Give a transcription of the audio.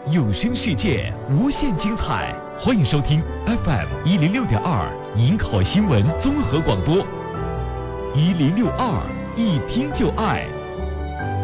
有声世界，无限精彩。欢迎收听 FM106.2营口新闻综合广播，1062，一听就爱。